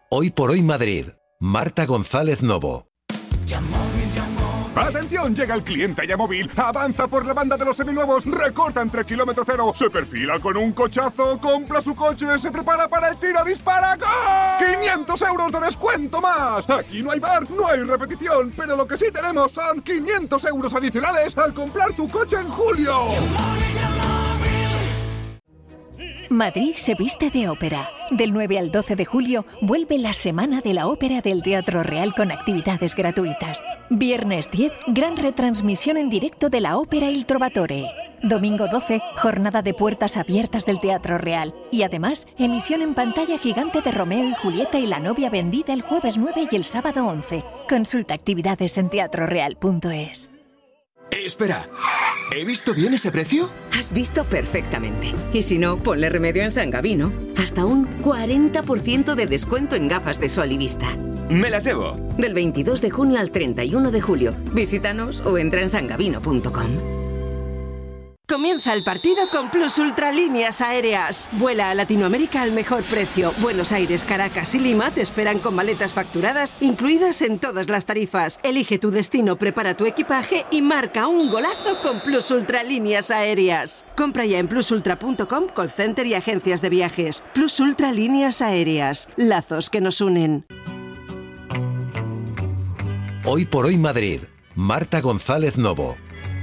Hoy por hoy Madrid. Marta González Novo. ¡Atención! Llega el cliente Yamóvil. Avanza por la banda de los seminuevos. Recorta entre kilómetro cero. Se perfila con un cochazo. Compra su coche. Se prepara para el tiro. ¡Dispara! ¡Gol! 500 euros de descuento más. Aquí no hay bar, no hay repetición. Pero lo que sí tenemos son 500 euros adicionales al comprar tu coche en julio. Madrid se viste de ópera. Del 9 al 12 de julio vuelve la Semana de la Ópera del Teatro Real con actividades gratuitas. Viernes 10, gran retransmisión en directo de la ópera Il Trovatore. Domingo 12, jornada de puertas abiertas del Teatro Real. Y además, emisión en pantalla gigante de Romeo y Julieta y la novia vendida el jueves 9 y el sábado 11. Consulta actividades en teatroreal.es. Espera, ¿he visto bien ese precio? Has visto perfectamente. Y si no, ponle remedio en San Gabino. Hasta un 40% de descuento en gafas de sol y vista. ¡Me las llevo! Del 22 de junio al 31 de julio. Visítanos o entra en sangabino.com. Comienza el partido con Plus Ultra Líneas Aéreas. Vuela a Latinoamérica al mejor precio. Buenos Aires, Caracas y Lima te esperan con maletas facturadas incluidas en todas las tarifas. Elige tu destino, prepara tu equipaje y marca un golazo con Plus Ultra Líneas Aéreas. Compra ya en plusultra.com, call center y agencias de viajes. Plus Ultra Líneas Aéreas. Lazos que nos unen. Hoy por hoy Madrid. Marta González Novo.